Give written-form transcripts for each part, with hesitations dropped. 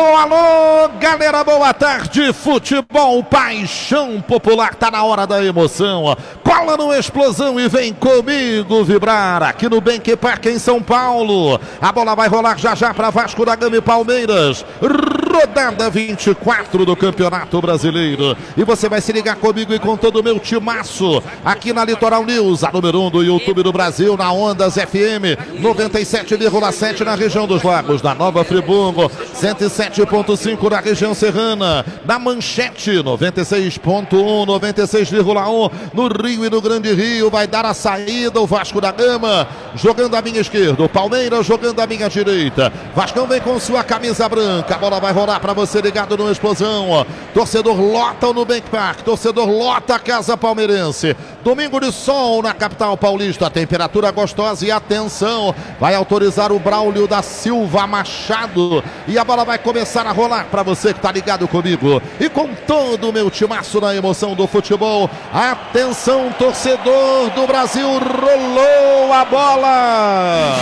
alô, galera, boa tarde. Futebol, paixão popular, tá na hora da emoção. Cola no Explosão e vem comigo vibrar aqui no Bank Park em São Paulo. A bola vai rolar já já para Vasco da Gama e Palmeiras. Rodada 24 do Campeonato Brasileiro. E você vai se ligar comigo e com todo o meu timaço aqui na Litoral News, a número 1 do YouTube do Brasil, na Ondas FM 97,7 na região dos Lagos, na Nova Friburgo 107,5 na região serrana, na Manchete 96,1, 96,1 no Rio e no Grande Rio. Vai dar a saída o Vasco da Gama, jogando à minha esquerda, o Palmeiras jogando à minha direita. Vascão vem com sua camisa branca, a bola vai rolar para você ligado no Explosão. Torcedor lota no Bank Park, torcedor lota a Casa Palmeirense. Domingo de sol na capital paulista, temperatura gostosa e atenção, vai autorizar o Braulio da Silva Machado e a bola vai começar a rolar para você que tá ligado comigo e com todo o meu timaço na emoção do futebol. Atenção, torcedor do Brasil, rolou a bola!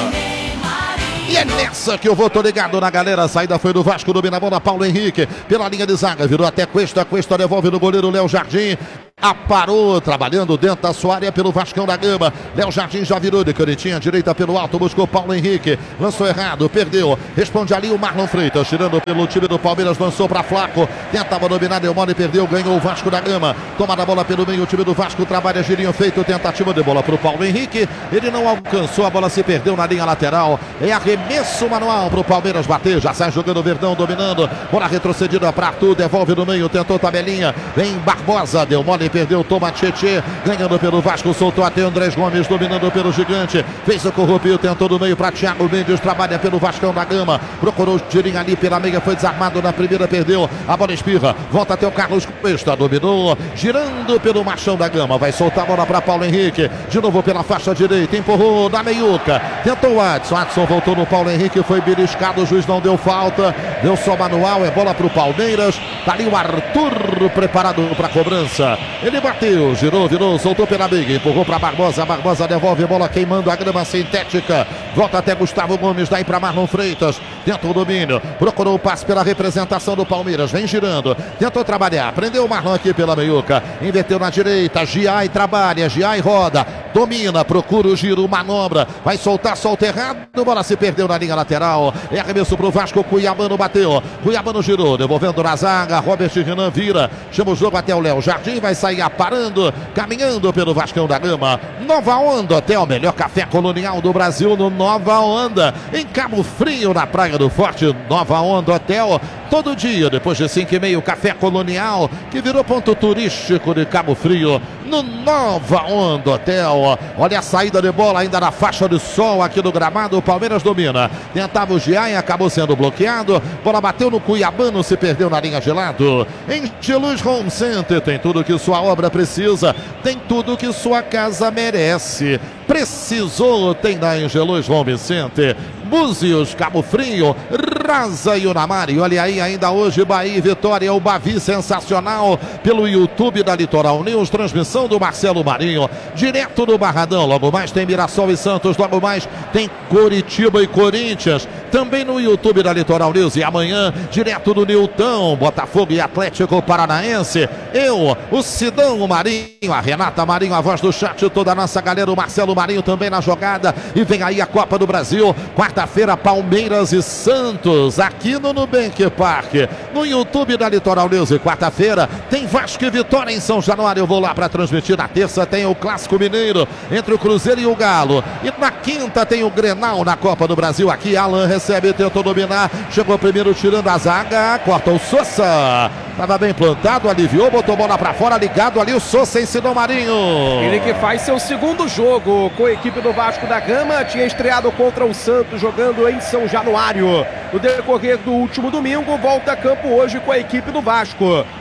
E é nessa que eu vou, tô ligado na galera. A saída foi do Vasco, domina a bola, Paulo Henrique, pela linha de zaga, virou até Cuesta, Cuesta devolve no goleiro Léo Jardim. Aparou, trabalhando dentro da sua área pelo Vascão da Gama. Léo Jardim já virou de canetinha, direita pelo alto, buscou Paulo Henrique, lançou errado, perdeu, responde ali o Marlon Freitas, tirando pelo time do Palmeiras, lançou para Flaco, tentava dominar, deu mole, perdeu, ganhou o Vasco da Gama. Tomada a bola pelo meio, o time do Vasco trabalha, girinho feito, tentativa de bola para o Paulo Henrique, ele não alcançou, a bola se perdeu na linha lateral, é arremesso manual para o Palmeiras bater, já sai jogando o Verdão, dominando, bola retrocedida para Arthur, devolve no meio, tentou tabelinha, vem Barbosa, deu mole, perdeu, toma Tietê, ganhando pelo Vasco, soltou até Andrés Gomes, dominando pelo Gigante, fez o corrupio, tentou do meio para Thiago Mendes, trabalha pelo Vascão da Gama, procurou o tirinho ali pela meia, foi desarmado na primeira, perdeu, a bola espirra, volta até o Carlos Cuesta, dominou, girando pelo Machão da Gama, vai soltar a bola para Paulo Henrique, de novo pela faixa direita, empurrou na meiuca, tentou o Adson voltou no Paulo Henrique, foi beliscado, o juiz não deu falta, deu só manual, é bola para o Palmeiras, tá ali o Arthur preparado para a cobrança. Ele bateu, girou, virou, soltou pela meia, empurrou para Barbosa, Barbosa devolve, bola queimando a grama sintética, volta até Gustavo Gomes, daí para Marlon Freitas, tenta o domínio, procurou o passe pela representação do Palmeiras, vem girando, tentou trabalhar, prendeu o Marlon aqui pela meiuca, inverteu na direita, Giai trabalha, Giai roda, domina, procura o giro, manobra, vai soltar, solta errado, bola se perdeu na linha lateral, é arremesso pro Vasco, Cuiabano bateu, Cuiabano girou, devolvendo na zaga, Robert Renan vira, chama o jogo até o Léo Jardim, vai sair aparando, caminhando pelo Vascão da Gama. Nova Onda Hotel, o melhor café colonial do Brasil no Nova Onda, em Cabo Frio, na Praia do Forte. Nova Onda Hotel, todo dia, depois de 5h30, café colonial, que virou ponto turístico de Cabo Frio, no Nova Onda Hotel. Olha a saída de bola ainda na faixa de sol aqui do gramado, o Palmeiras domina, tentava o Giai, acabou sendo bloqueado, bola bateu no Cuiabano, se perdeu na linha de lado. Em Angelus Home Center, tem tudo que sua obra precisa, tem tudo que sua casa merece. Precisou, tem na Angelus Home Center. Búzios, Cabo Frio, Rasa e Unamari. Olha aí, ainda hoje, Bahia e Vitória, o Bavi sensacional pelo YouTube da Litoral News, transmissão do Marcelo Marinho, direto do Barradão. Logo mais tem Mirassol e Santos, logo mais tem Coritiba e Corinthians, também no YouTube da Litoral News. E amanhã, direto do Nilton, Botafogo e Atlético Paranaense. Eu, o Sidão Marinho, a Renata Marinho, a voz do chat, toda a nossa galera, o Marcelo Marinho também na jogada. E vem aí a Copa do Brasil, quarta-feira, Palmeiras e Santos, aqui no Nubank Park, no YouTube da Litoral News. E quarta-feira tem Vasco e Vitória em São Januário, eu vou lá para transmitir. Na terça tem o Clássico Mineiro entre o Cruzeiro e o Galo, e na quinta tem o Grenal na Copa do Brasil. Aqui Alan recebe, tentou dominar, chegou primeiro tirando a zaga, corta o Sousa, estava bem plantado, aliviou, botou bola para fora, ligado ali o Sousa em Sidão Marinho. Ele que faz seu segundo jogo com a equipe do Vasco da Gama, tinha estreado contra o Santos jogando em São Januário. No decorrer do último domingo, volta a campo hoje com a equipe do Vasco.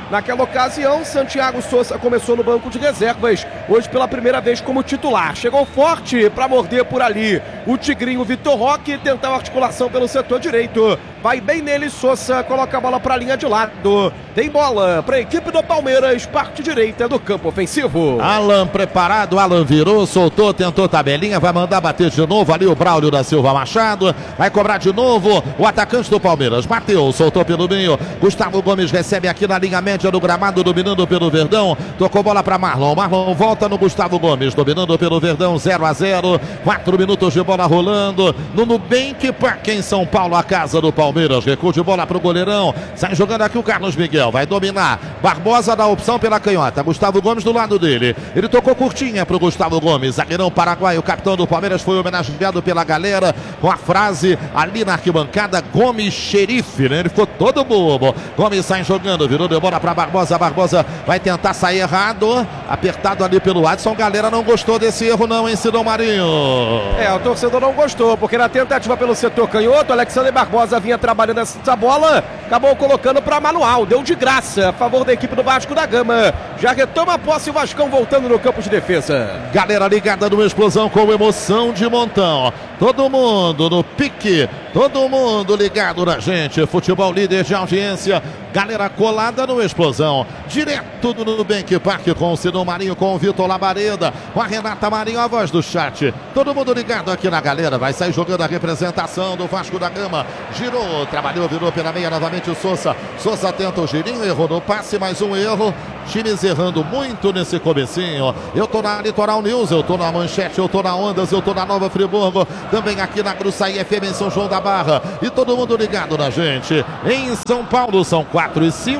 Naquela ocasião, Santiago Souza começou no banco de reservas, hoje pela primeira vez como titular. Chegou forte para morder por ali o tigrinho Vitor Roque, tentar a articulação pelo setor direito. Vai bem nele, Souza coloca a bola para a linha de lado. Tem bola para a equipe do Palmeiras, parte direita do campo ofensivo. Alan preparado, Alan virou, soltou, tentou tabelinha, vai mandar bater de novo ali o Braulio da Silva Machado. Vai cobrar de novo o atacante do Palmeiras. Bateu, soltou pelo meio. Gustavo Gomes recebe aqui na linha média do gramado, dominando pelo Verdão. Tocou bola para Marlon. Marlon volta no Gustavo Gomes, dominando pelo Verdão, 0-0. 4 minutos de bola rolando no Nubank Park em São Paulo, a casa do Palmeiras. Recuo de bola para o goleirão. Sai jogando aqui o Carlos Miguel. Vai dominar. Barbosa dá opção pela canhota. Gustavo Gomes do lado dele. Ele tocou curtinha para o Gustavo Gomes. Zagueirão paraguaio, capitão do Palmeiras, foi homenageado pela galera com a frase ali na arquibancada: Gomes xerife, né? Ele ficou todo bobo. Gomes sai jogando, virou de bola para Barbosa. Barbosa vai tentar sair errado. Apertado ali pelo Adson. Galera não gostou desse erro não, hein, Sidão Marinho? O torcedor não gostou, porque na tentativa pelo setor canhoto, Alexander Barbosa vinha trabalhando essa bola, acabou colocando para manual, deu de graça a favor da equipe do Vasco da Gama. Já retoma a posse o Vascão voltando no campo de defesa. Galera ligada numa explosão com emoção de montão. Todo mundo no pique, todo mundo ligado na gente. Futebol líder de audiência. Galera colada no explosão. Direto do Nubank Park com o Sidão Marinho, com o Vitor Labareda, com a Renata Marinho, a voz do chat. Todo mundo ligado aqui na galera. Vai sair jogando a representação do Vasco da Gama. Girou, trabalhou, virou pela meia novamente o Souza. Souza tenta o girinho, errou no passe, mais um erro. Times errando muito nesse comecinho. Eu tô na Litoral News, eu tô na Manchete, eu tô na Ondas, eu tô na Nova Friburgo, também aqui na Gruçaí FM em São João da Barra. E todo mundo ligado na gente. Em São Paulo são 4:05.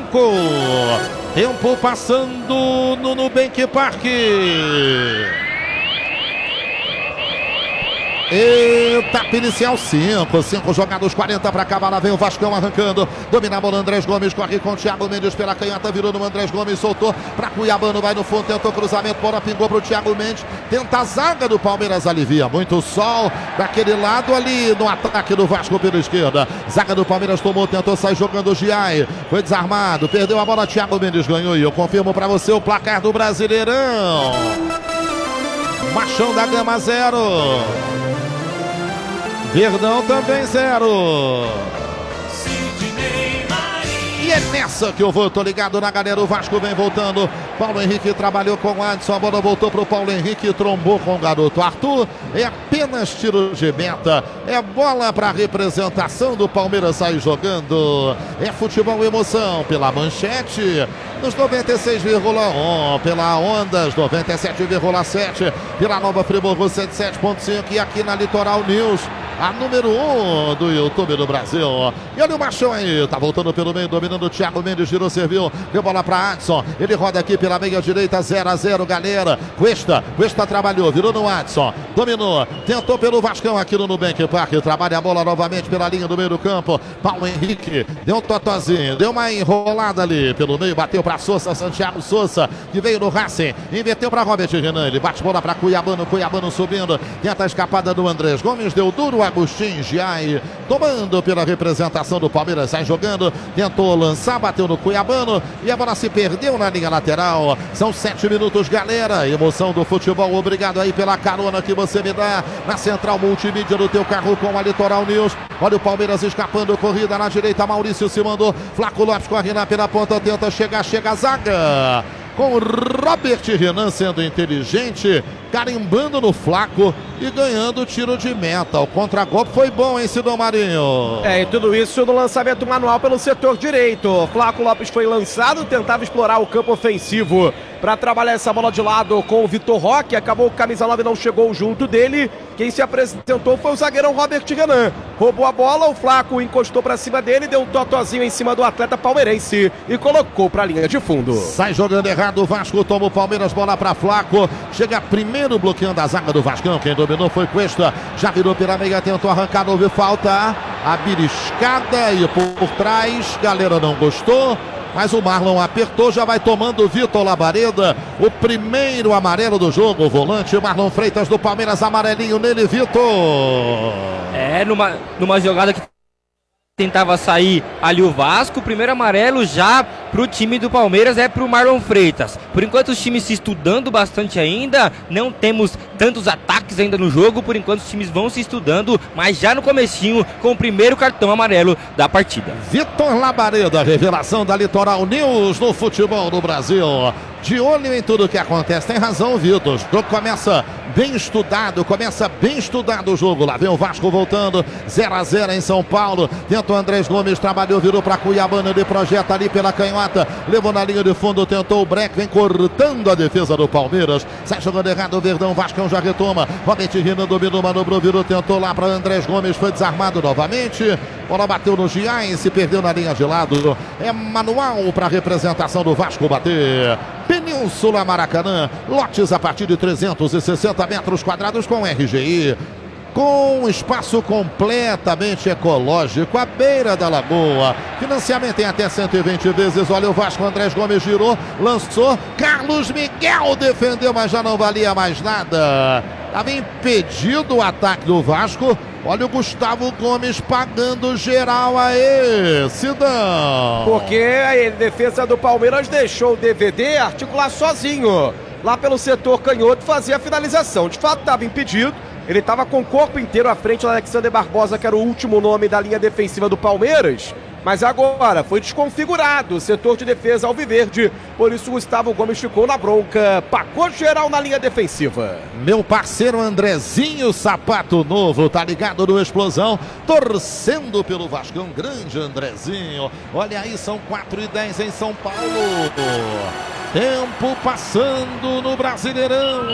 Tempo passando no Nubank Park. Etapa inicial 5 jogados, 40 para acabar. Lá vem o Vascão arrancando, domina a bola. Andrés Gomes corre com o Thiago Mendes pela canhota, virou no Andrés Gomes, soltou para Cuiabano, vai no fundo, tentou cruzamento, bola pingou para o Thiago Mendes, tenta a zaga do Palmeiras, alivia muito sol daquele lado ali no ataque do Vasco pela esquerda. Zaga do Palmeiras tomou, tentou sair jogando o Giai, foi desarmado, perdeu a bola, Thiago Mendes ganhou. E eu confirmo para você o placar do Brasileirão: Machão da Gama 0, Verdão também 0. E é nessa que eu vou, tô ligado na galera. O Vasco vem voltando. Paulo Henrique trabalhou com o Adson, a bola voltou pro Paulo Henrique, trombou com o garoto Arthur. É apenas tiro de meta. É bola para representação do Palmeiras sair jogando. É futebol emoção pela Manchete nos 96,1, pela Ondas 97,7, pela Nova Friburgo 107,5 e aqui na Litoral News, a número 1 do YouTube do Brasil. E olha o Machão aí, tá voltando pelo meio, dominando o Thiago Mendes, girou, serviu, deu bola para Adson, ele roda aqui pela meia direita, 0-0, galera. Cuesta trabalhou, virou no Adson, dominou, tentou pelo Vascão aqui no Nubank Park, trabalha a bola novamente pela linha do meio do campo. Paulo Henrique deu um totozinho, deu uma enrolada ali pelo meio, bateu para Souza, Santiago Souza, que veio no Racing, inverteu para Robert Renan, ele bate bola para Cuiabano, Cuiabano subindo, tenta a escapada do Andrés Gomes, deu duro, Agostinho Giai, tomando pela representação do Palmeiras, sai jogando, tentou lançar, bateu no Cuiabano e a bola se perdeu na linha lateral. São 7 minutos, galera, emoção do futebol. Obrigado aí pela carona que você me dá na central multimídia do teu carro com a Litoral News. Olha o Palmeiras escapando, corrida na direita, Maurício se mandou, Flaco Lopes corre na pela ponta, tenta chegar, chega a zaga com o Robert Renan sendo inteligente, carimbando no Flaco e ganhando o tiro de meta. O contragolpe foi bom, hein, Sidão Marinho? E tudo isso no lançamento manual pelo setor direito. Flaco Lopes foi lançado, tentava explorar o campo ofensivo para trabalhar essa bola de lado com o Vitor Roque. Acabou o camisa 9, não chegou junto dele. Quem se apresentou foi o zagueirão Robert Renan. Roubou a bola, o Flaco encostou para cima dele, deu um totozinho em cima do atleta palmeirense e colocou para a linha de fundo. Sai jogando errado o Vasco, toma o Palmeiras, bola para Flaco. Chega primeiro bloqueando a zaga do Vascão. Quem dominou foi Cuesta, já virou pela meia, tentou arrancar, não houve falta. A beliscada e por trás, galera não gostou. Mas o Marlon apertou, já vai tomando o Vitor Labareda, o primeiro amarelo do jogo. O volante Marlon Freitas do Palmeiras, amarelinho nele, Vitor. Numa jogada que tentava sair ali o Vasco, o primeiro amarelo já pro time do Palmeiras é pro Marlon Freitas. Por enquanto os times se estudando bastante ainda, não temos tantos ataques ainda no jogo, por enquanto os times vão se estudando, mas já no comecinho com o primeiro cartão amarelo da partida. Vitor Labareda, revelação da Litoral News no futebol do Brasil. De olho em tudo que acontece, tem razão, Vitor. O jogo começa bem estudado o jogo. Lá vem o Vasco voltando, 0-0 em São Paulo. Tentou Andrés Gomes, trabalhou, virou para Cuiabana, ele projeta ali pela canhota, levou na linha de fundo, tentou o break, vem cortando a defesa do Palmeiras. Sai jogando errado o Verdão, o Vascão já retoma. Robert Renan dominou, manobrou, virou, tentou lá para Andrés Gomes, foi desarmado novamente. Bola bateu no Giai, se perdeu na linha de lado. É manual para a representação do Vasco bater. Península Maracanã, lotes a partir de 360 metros quadrados com RGI, com espaço completamente ecológico, à beira da lagoa. Financiamento em até 120 vezes. Olha o Vasco, Andrés Gomes girou, lançou, Carlos Miguel defendeu, mas já não valia mais nada. Estava impedido o ataque do Vasco. Olha o Gustavo Gomes pagando geral aí, Sidão. Porque a defesa do Palmeiras deixou o DVD articular sozinho. Lá pelo setor canhoto fazia a finalização. De fato estava impedido. Ele estava com o corpo inteiro à frente do Alexander Barbosa, que era o último nome da linha defensiva do Palmeiras. Mas agora foi desconfigurado o setor de defesa alviverde. Por isso o Gustavo Gomes ficou na bronca. Pagou geral na linha defensiva. Meu parceiro Andrezinho, sapato novo, tá ligado no Explosão, torcendo pelo Vascão. Grande Andrezinho. Olha aí, são 4h10 em São Paulo. Tempo passando no Brasileirão.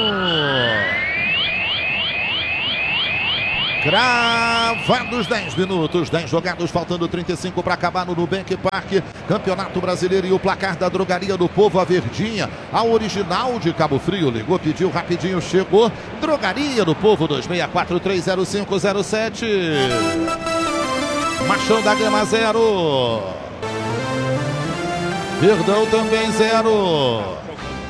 Cravados 10 minutos, 10 jogados, faltando 35 para acabar no Nubank Park. Campeonato Brasileiro e o placar da Drogaria do Povo, a Verdinha, a original de Cabo Frio. Ligou, pediu, rapidinho chegou. Drogaria do Povo, 26430507. Machão da Gama 0. Verdão também 0.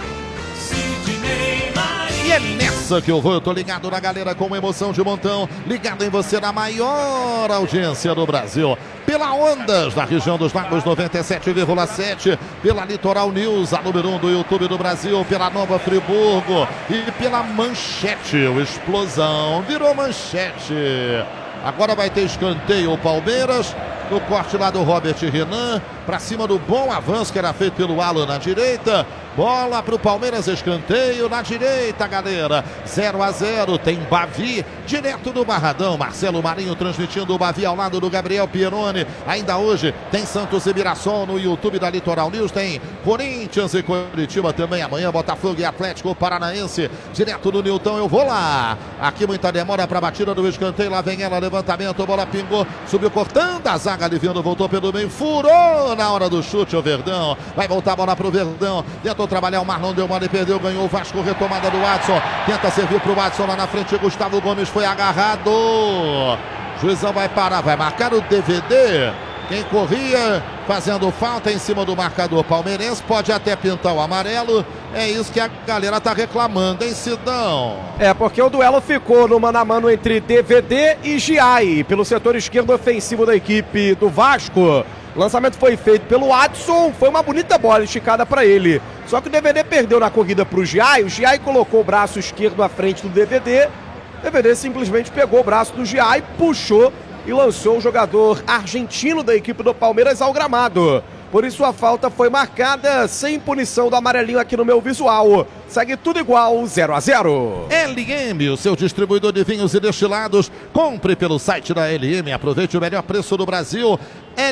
E é nessa que eu vou, eu tô ligado na galera com emoção de montão, ligado em você na maior audiência do Brasil. Pela Ondas, na região dos Lagos 97,7, pela Litoral News, a número 1 do YouTube do Brasil, pela Nova Friburgo e pela Manchete, o Explosão virou Manchete. Agora vai ter escanteio o Palmeiras, no corte lá do Robert Renan, para cima do bom avanço que era feito pelo Alan na direita. Bola para o Palmeiras, escanteio na direita, galera. 0-0, tem Bavi, direto do Barradão. Marcelo Marinho transmitindo o Bavi ao lado do Gabriel Pieroni. Ainda hoje tem Santos e Mirassol no YouTube da Litoral News. Tem Corinthians e Curitiba também. Amanhã Botafogo e Atlético Paranaense, direto do Nilton. Eu vou lá. Aqui muita demora para a batida do escanteio. Lá vem ela, levantamento, bola pingou, subiu cortando a zaga, aliviando, voltou pelo meio, furou na hora do chute o Verdão. Vai voltar a bola pro Verdão. Tentou trabalhar, o Marlon deu mole e perdeu, ganhou o Vasco, retomada do Watson. Tenta servir pro Watson lá na frente. Gustavo Gomes foi agarrado. Juizão vai parar, vai marcar o DVD. Quem corria fazendo falta em cima do marcador palmeirense, pode até pintar o amarelo. É isso que a galera tá reclamando, hein, Sidão? É, porque o duelo ficou no mano a mano entre DVD e Giai, pelo setor esquerdo ofensivo da equipe do Vasco. O lançamento foi feito pelo Adson, foi uma bonita bola esticada para ele. Só que o DVD perdeu na corrida para o Giai colocou o braço esquerdo à frente do DVD. O DVD simplesmente pegou o braço do Giai, puxou e lançou o jogador argentino da equipe do Palmeiras ao gramado. Por isso a falta foi marcada sem punição do amarelinho aqui no meu visual. Segue tudo igual, 0-0. LM, o seu distribuidor de vinhos e destilados. Compre pelo site da LM, aproveite o melhor preço do Brasil.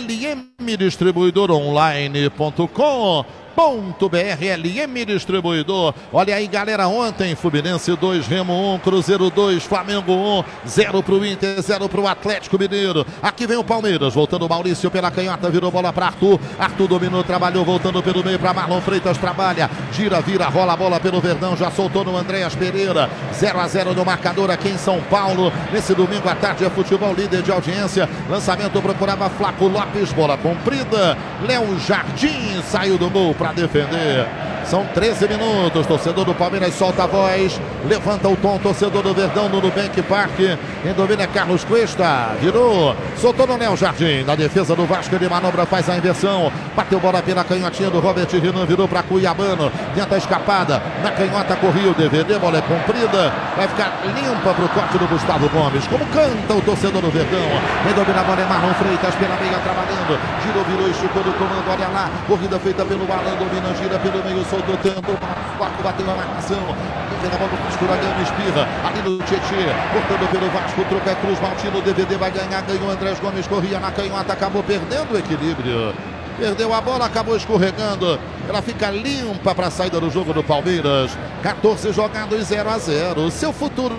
lmdistribuidoronline.com.br, LM Distribuidor. Olha aí, galera, ontem Fluminense 2, Remo 1, Cruzeiro 2, Flamengo 1, 0 pro Inter, 0 pro Atlético Mineiro. Aqui vem o Palmeiras, voltando o Maurício pela canhota, virou bola para Arthur. Arthur dominou, trabalhou, voltando pelo meio para Marlon Freitas, trabalha, gira, vira, rola a bola pelo Verdão, já soltou no Andréas Pereira. 0-0 no marcador aqui em São Paulo. Nesse domingo à tarde é futebol líder de audiência. Lançamento procurava Flaco Lopes, bola comprida. Léo Jardim saiu do gol para defender. São 13 minutos. Torcedor do Palmeiras solta a voz, levanta o tom. Torcedor do Verdão no Nubank Park. Quem domina é Carlos Cuesta. Virou, soltou no Léo Jardim. Na defesa do Vasco, ele manobra, faz a inversão. Bateu bola pela canhotinha do Robert Renan. Virou para Cuiabano. Tenta a escapada. Na canhota corria o DVD. Bola é comprida. Vai ficar limpa para o corte do Gustavo Gomes. Como canta o torcedor do Verdão. Quem domina a bola é Marlon Freitas pela meia trabalhando. Girou, virou, esticou do comando. Olha lá. Corrida feita pelo Alan. Domina, gira pelo meio. Soltou, tentou. Bateu a marcação. Vem na bola do Vasco da Gama, espirra. Ali no Tietê. Cortando pelo Vasco. Troca Cruz. Maltino. DVD vai ganhar. Ganhou Andrés Gomes. Corria na canhota. Acabou perdendo o equilíbrio. Perdeu a bola, acabou escorregando. Ela fica limpa para a saída do jogo do Palmeiras. 14 jogados, 0-0. Seu futuro.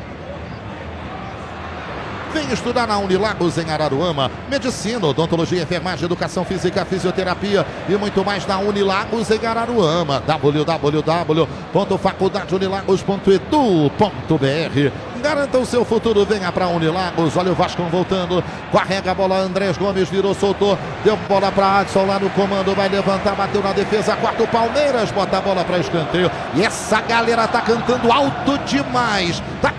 Vem estudar na Unilagos em Araruama. Medicina, odontologia, enfermagem, educação física, fisioterapia e muito mais na Unilagos em Araruama. www.faculdadeunilagos.edu.br. Garanta o seu futuro, venha para Unilagos. Olha o Vasco voltando, carrega a bola, Andrés Gomes virou, soltou, deu bola para Adson lá no comando, vai levantar, bateu na defesa, quarto Palmeiras, bota a bola para escanteio. E essa galera tá cantando alto demais,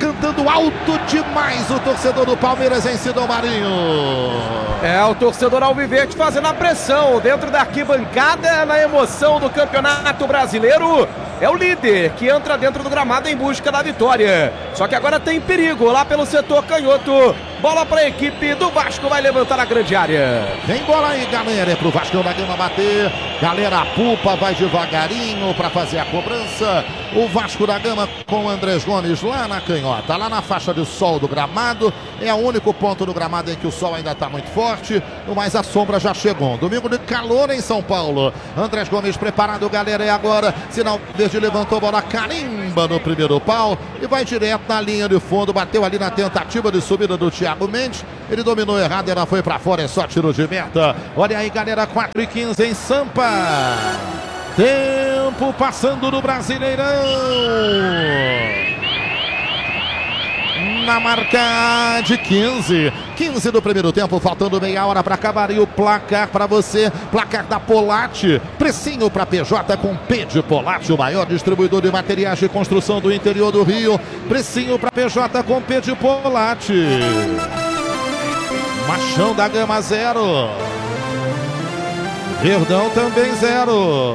o torcedor do Palmeiras em Sidão Marinho. É o torcedor alviverde fazendo a pressão dentro da arquibancada, na emoção do Campeonato Brasileiro. É o líder que entra dentro do gramado em busca da vitória. Só que agora tem perigo lá pelo setor canhoto. Bola para a equipe do Vasco, vai levantar a grande área. Vem bola aí, galera, é pro Vasco da Gama bater. Galera, a Pupa vai devagarinho para fazer a cobrança. O Vasco da Gama com o Andrés Gomes lá na canhota, lá na faixa de sol do gramado. É o único ponto do gramado em que o sol ainda está muito forte, mas a sombra já chegou. Domingo de calor em São Paulo. Andrés Gomes preparado, galera, é agora. Sinal verde, levantou, bola carimba no primeiro pau e vai direto na linha de fundo. Bateu ali na tentativa de subida do Thiago Mendes. Ele dominou errado, ela foi para fora, é só tiro de meta. Olha aí, galera, 4:15 em Sampa. Tempo passando no Brasileirão. Na marca de 15 do primeiro tempo, faltando meia hora para acabar. E o placar para você, placar da Polatti, precinho para PJ com P de Polatti, o maior distribuidor de materiais de construção do interior do Rio. Precinho para PJ com P de Polatti. Machão da Gama 0, Verdão também 0.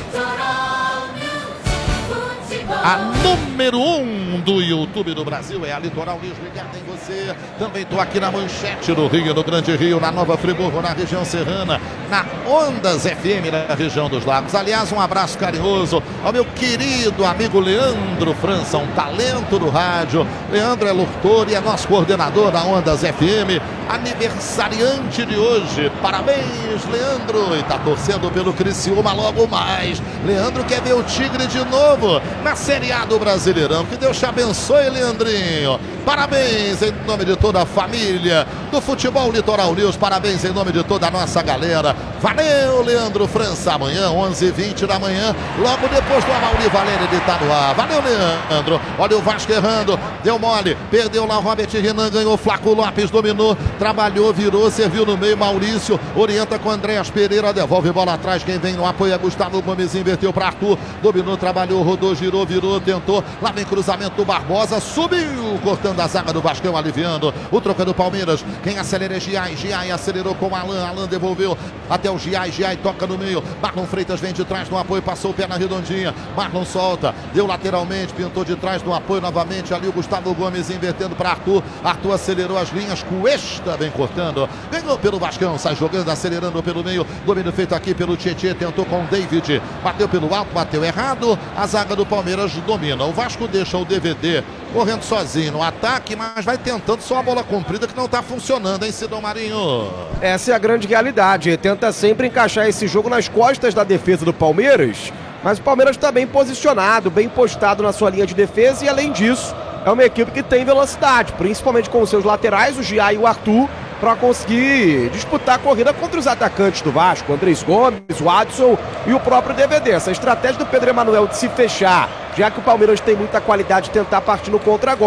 A número 1 do YouTube do Brasil é a Litoral News, ligada em você. Também estou aqui na Manchete do Rio, no Grande Rio, na Nova Friburgo, na região serrana, na Ondas FM, na região dos Lagos. Aliás, um abraço carinhoso ao meu querido amigo Leandro França, um talento do rádio. Leandro é locutor e é nosso coordenador da Ondas FM, aniversariante de hoje. Parabéns, Leandro! E está torcendo pelo Criciúma logo mais. Leandro quer ver o Tigre de novo na Série A do Brasileirão. Que Deus te abençoe, Leandrinho. Parabéns em nome de toda a família do Futebol Litoral News. Parabéns em nome de toda a nossa galera. Valeu, Leandro França. Amanhã, 11h20 da manhã, logo depois do Amauri Valério de Itanuá. Valeu, Leandro. Olha o Vasco errando. Deu mole. Perdeu lá o Robert Renan. Ganhou. Flaco Lopes dominou. Trabalhou, virou, serviu no meio. Maurício orienta com Andréas Pereira. Devolve bola atrás. Quem vem no apoio é Gustavo Gomes. Inverteu para Arthur. Dominou, trabalhou, rodou, girou, virou, tentou. Lá vem cruzamento do Barbosa. Subiu, cortando a zaga do Vascão, aliviando. O troca do Palmeiras. Quem acelera é Giai. Giai acelerou com Alan. Alan devolveu até o Giai. Giai toca no meio. Marlon Freitas vem de trás no apoio. Passou o pé na redondinha. Marlon solta. Deu lateralmente. Pintou de trás no apoio novamente. Ali o Gustavo Gomes invertendo para Arthur. Arthur acelerou as linhas. Cuesta vem cortando. Ganhou pelo Vascão. Sai jogando, acelerando pelo meio. Domínio feito aqui pelo Tietê. Tentou com o David. Bateu pelo alto. Bateu errado. A zaga do Palmeiras domina. O Vasco deixa o DVD correndo sozinho no ataque, mas vai tentando só a bola comprida que não está funcionando, hein, Sidão Marinho? Essa é a grande realidade. Tenta sempre encaixar esse jogo nas costas da defesa do Palmeiras, mas o Palmeiras está bem posicionado, bem postado na sua linha de defesa e, além disso, é uma equipe que tem velocidade, principalmente com os seus laterais, o Giai e o Arthur, para conseguir disputar a corrida contra os atacantes do Vasco, o Andrés Gomes, o Adson e o próprio DVD. Essa estratégia do Pedro Emanuel de se fechar, já que o Palmeiras tem muita qualidade de tentar partir no contragolpe,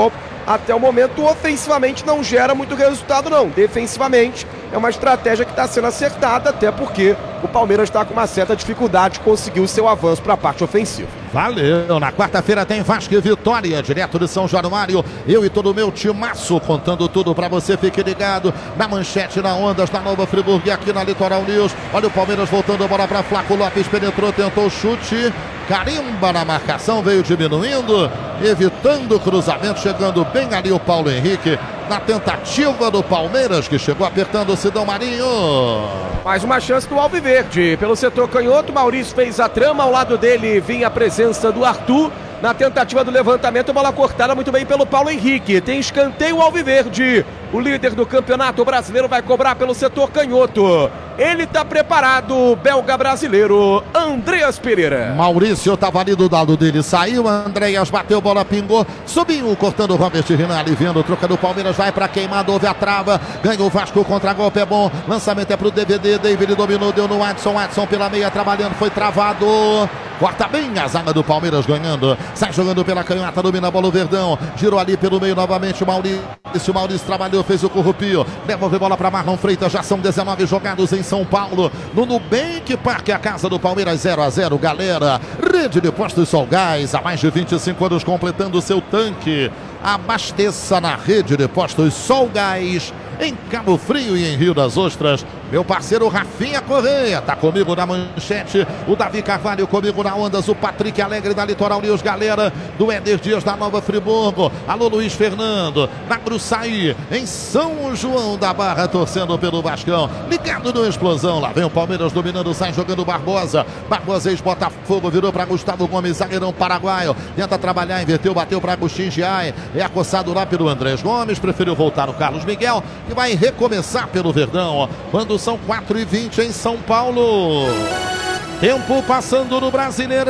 até o momento, ofensivamente não gera muito resultado não. Defensivamente é uma estratégia que está sendo acertada, até porque o Palmeiras está com uma certa dificuldade de conseguir o seu avanço para a parte ofensiva. Valeu! Na quarta-feira tem Vasco e Vitória, direto de São Januário. Eu e todo o meu timaço contando tudo para você. Fique ligado na manchete, na Ondas, na Nova Friburgo e aqui na Litoral News. Olha o Palmeiras voltando a bola para Flaco Lopes, penetrou, tentou o chute. Carimba na marcação, veio diminuindo, evitando o cruzamento, chegando bem ali o Paulo Henrique, na tentativa do Palmeiras, que chegou apertando o Sidão Marinho. Mais uma chance do Alviverde, pelo setor canhoto, Maurício fez a trama, ao lado dele vinha a presença do Arthur, na tentativa do levantamento, bola cortada muito bem pelo Paulo Henrique, tem escanteio Alviverde, o líder do campeonato brasileiro vai cobrar pelo setor canhoto. Ele está preparado, o belga brasileiro, Andreas Pereira. Maurício estava ali do lado dele, saiu, Andreas bateu, bola pingou, subiu, cortando o Robert Rinaldi, vendo, troca do Palmeiras, vai para queimada, houve a trava, ganhou o Vasco, contra-golpe é bom, lançamento é pro DVD, David dominou, deu no Adson pela meia, trabalhando, foi travado, corta bem a zaga do Palmeiras, ganhando, sai jogando pela canhota, domina a bola o Verdão, girou ali pelo meio novamente o Maurício trabalhou, fez o Currupio, devolve bola para Marlon Freitas, já são 19 jogados em São Paulo, no Nubank Parque, a casa do Palmeiras, 0-0, galera. Rede de Postos Solgás, há mais de 25 anos completando seu tanque. Abasteça na Rede de Postos Solgás, em Cabo Frio e em Rio das Ostras. Meu parceiro Rafinha Correia tá comigo na manchete, o Davi Carvalho comigo na Ondas, o Patrick Alegre da Litoral News, galera do Éder Dias da Nova Friburgo, alô Luiz Fernando, na Gruçaí, em São João da Barra, torcendo pelo Vascão, ligado no Explosão, lá vem o Palmeiras dominando, sai jogando Barbosa, ex-Botafogo, virou para Gustavo Gomes, zagueirão paraguaio, tenta trabalhar, inverteu, bateu para Agostinho Giai, é acossado lá pelo Andrés Gomes, preferiu voltar o Carlos Miguel, que vai recomeçar pelo Verdão, quando são 4h20 em São Paulo. Tempo passando no Brasileirão.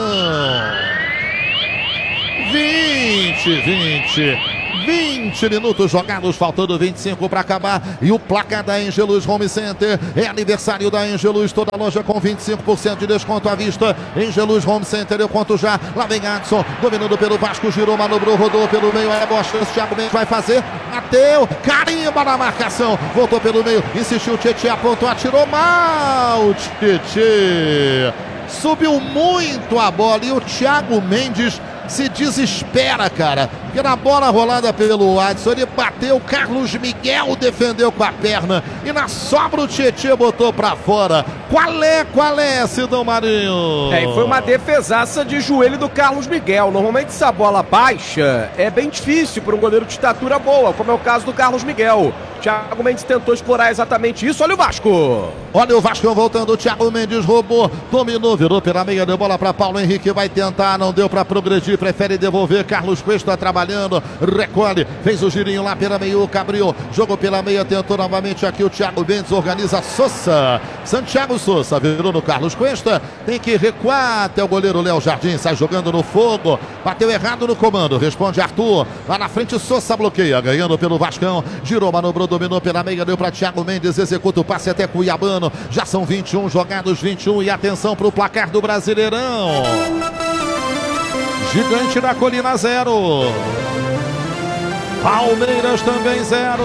20 minutos jogados, faltando 25 para acabar. E o placar da Angelus Home Center. É aniversário da Angelus, toda loja com 25% de desconto à vista. Angelus Home Center, eu conto já. Lá vem Adson, dominando pelo Vasco, girou, manobrou, rodou pelo meio. É boa chance, Thiago Mendes vai fazer. Bateu, carimba na marcação. Voltou pelo meio, insistiu, Tietê apontou, atirou mal. Tietê subiu muito a bola e o Thiago Mendes se desespera, cara, porque na bola rolada pelo Adson, ele bateu, Carlos Miguel defendeu com a perna e na sobra o Tietê botou pra fora. Qual é, Sidão Marinho? E foi uma defesaça de joelho do Carlos Miguel. Normalmente essa bola baixa é bem difícil para um goleiro de estatura boa, como é o caso do Carlos Miguel. Thiago Mendes tentou explorar exatamente isso, olha o Vasco. Olha o Vasco voltando, o Thiago Mendes roubou, dominou, virou pela meia, deu bola para Paulo Henrique, vai tentar, não deu para progredir, prefere devolver, Carlos Cuesta trabalhando, recolhe, fez o girinho lá pela meia, Cabril, jogou pela meia, tentou novamente aqui o Thiago Mendes, organiza Sousa, Santiago Sousa, virou no Carlos Cuesta, tem que recuar até o goleiro Léo Jardim, sai jogando no fogo, bateu errado no comando, responde Arthur, lá na frente Sousa bloqueia, ganhando pelo Vascão, girou, manobrou, dominou pela meia, deu para Thiago Mendes, executa o passe até Cuiabano, já são 21 jogados, 21 e atenção para o placar do Brasileirão. Gigante da Colina 0, Palmeiras também 0.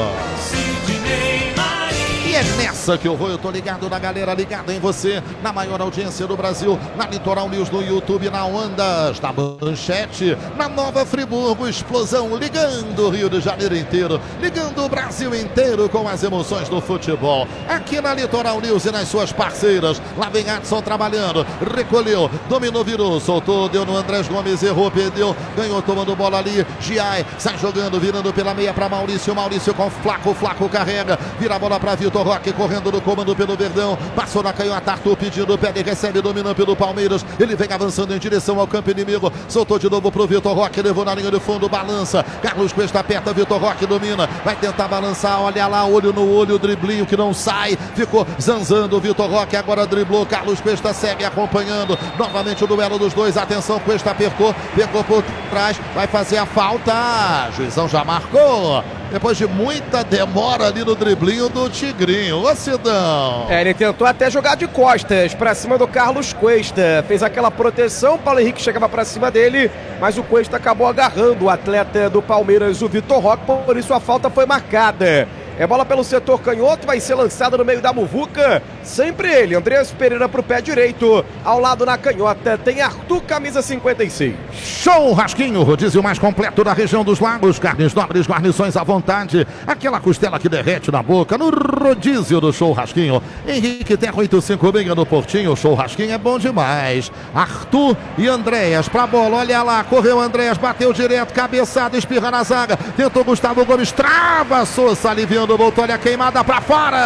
E é nessa que eu vou, eu tô ligado na galera, ligado em você, na maior audiência do Brasil, na Litoral News, no YouTube, na Ondas, na manchete, na Nova Friburgo, explosão, ligando o Rio de Janeiro inteiro, ligando o Brasil inteiro com as emoções do futebol. Aqui na Litoral News e nas suas parceiras, lá vem Adson trabalhando, recolheu, dominou, virou, soltou, deu no Andrés Gomes, errou, perdeu, ganhou tomando bola ali, Giai, sai jogando, virando pela meia para Maurício com Flaco carrega, vira a bola para Vitor Roque, correndo no comando pelo Verdão, passou na canhota, Arthur pedindo, pede, recebe, dominando pelo Palmeiras, ele vem avançando em direção ao campo inimigo, soltou de novo pro Vitor Roque, levou na linha de fundo, balança, Carlos Cuesta aperta, Vitor Roque domina, vai tentar balançar, olha lá, olho no olho, driblinho que não sai, ficou zanzando o Vitor Roque, agora driblou, Carlos Cuesta segue acompanhando, novamente o duelo dos dois, atenção, Cuesta apertou, pegou por trás, vai fazer a falta, juizão já marcou, depois de muita demora ali no driblinho do Tigrinho. Ô, Sidão! Ele tentou até jogar de costas pra cima do Carlos Cuesta. Fez aquela proteção, o Paulo Henrique chegava pra cima dele, mas o Cuesta acabou agarrando o atleta do Palmeiras, o Vitor Roque, por isso a falta foi marcada. É bola pelo setor canhoto, vai ser lançada no meio da muvuca. Sempre ele, Andreas Pereira pro pé direito. Ao lado na canhota tem Arthur, camisa 56. Churrasquinho, rodízio mais completo da região dos lagos. Carnes nobres, guarnições à vontade. Aquela costela que derrete na boca no rodízio do Churrasquinho. Henrique Terra 856 no Portinho. Churrasquinho é bom demais. Arthur e Andreas pra bola, olha lá. Correu Andreas, bateu direto, cabeçada, espirra na zaga. Tentou Gustavo Gomes, trava Sousa, aliviando. Voltou a queimada para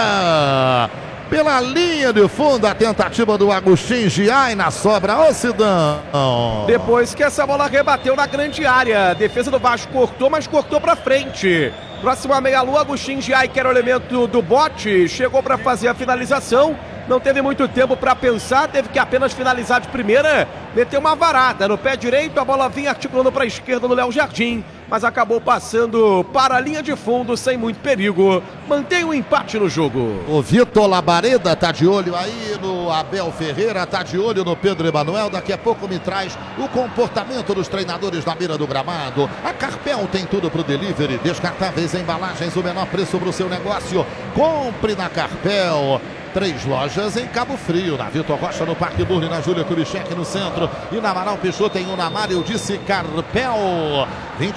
fora. Pela linha de fundo, a tentativa do Agostinho Giai na sobra. Ô, Sidão! Depois que essa bola rebateu na grande área. A defesa do Vasco cortou, mas cortou para frente. Próxima meia-lua, Agostinho Giai, que era o elemento do bote, chegou para fazer a finalização. Não teve muito tempo para pensar, teve que apenas finalizar de primeira. Meteu uma varada no pé direito, a bola vinha articulando para a esquerda no Léo Jardim, mas acabou passando para a linha de fundo sem muito perigo. Mantém o empate no jogo. O Vitor Labareda tá de olho aí no Abel Ferreira, tá de olho no Pedro Emanuel. Daqui a pouco me traz o comportamento dos treinadores na beira do gramado. A Carpel tem tudo pro delivery, descartáveis, embalagens, o menor preço pro seu negócio. Compre na Carpel. 3 lojas em Cabo Frio, na Vitor Rocha, no Parque Burle, na Júlia Kubitschek no centro, e na Amaral Peixoto tem Unamar, eu disse Carpel.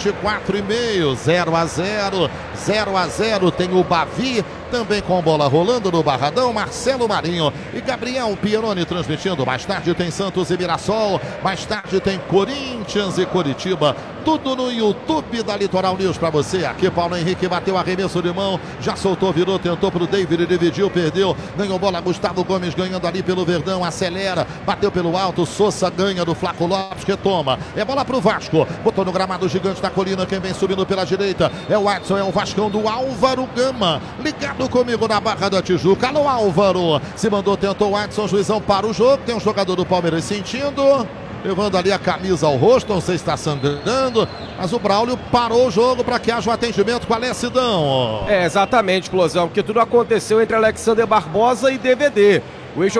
24,5, 0-0, 0-0, tem o Bavi, também com bola rolando no Barradão, Marcelo Marinho e Gabriel Pieroni transmitindo. Mais tarde tem Santos e Mirassol, mais tarde tem Corinthians e Coritiba, tudo no YouTube da Litoral News para você. Aqui Paulo Henrique bateu arremesso de mão, já soltou, virou, tentou pro David, dividiu, perdeu, ganhou bola, Gustavo Gomes ganhando ali pelo Verdão, acelera, bateu pelo alto, Sousa ganha do Flaco Lopes, retoma, é bola pro Vasco, botou no gramado gigante da colina, quem vem subindo pela direita é o Watson, é o Vascão do Álvaro Gama, ligado comigo na Barra da Tijuca. Alô, Álvaro, se mandou, tentou o Watson, juizão para o jogo, tem um jogador do Palmeiras sentindo, levando ali a camisa ao rosto, não sei se está sangrando, mas o Braulio parou o jogo para que haja um atendimento com a Lecidão. Exatamente, explosão, porque tudo aconteceu entre Alexander Barbosa e DVD. O